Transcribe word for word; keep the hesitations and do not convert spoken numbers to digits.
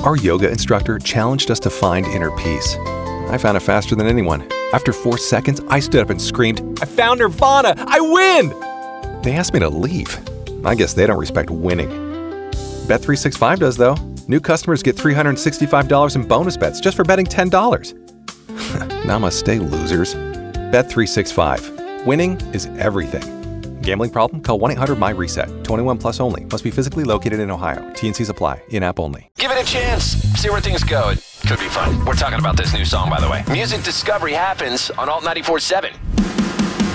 Our yoga instructor challenged us to find inner peace. I found it faster than anyone. After four seconds, I stood up and screamed, "I found Nirvana! I win!" They asked me to leave. I guess they don't respect winning. Bet three sixty-five does, though. New customers get three hundred sixty-five dollars in bonus bets just for betting ten dollars. Namaste, losers. Bet three sixty-five. Winning is everything. Gambling problem? Call one eight hundred my reset. twenty-one plus only. Must be physically located in Ohio. T N Cs apply. In-app only. Give it a chance. See where things go. It could be fun. We're talking about this new song, by the way. Music discovery happens on Alt ninety-four point seven.